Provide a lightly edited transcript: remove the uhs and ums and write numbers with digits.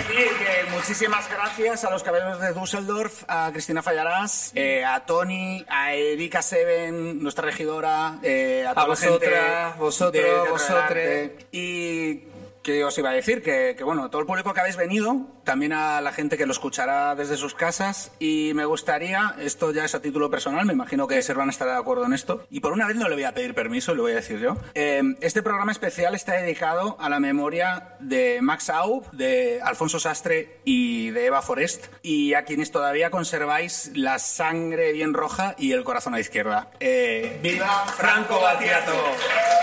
decir que muchísimas gracias a los caballeros de Düsseldorf, a Cristina Fallarás, a Tony, a Erika Seven, nuestra regidora, a toda la gente vosotros, vosotres. Y que os iba a decir que bueno, todo el público que habéis venido, también a la gente que lo escuchará desde sus casas, y me gustaría, esto ya es a título personal, me imagino que Servan estará de acuerdo en esto, y por una vez no le voy a pedir permiso, lo voy a decir yo. Este programa especial está dedicado a la memoria de Max Aub, de Alfonso Sastre y de Eva Forest, y a quienes todavía conserváis la sangre bien roja y el corazón a la izquierda. ¡Viva Franco Battiato!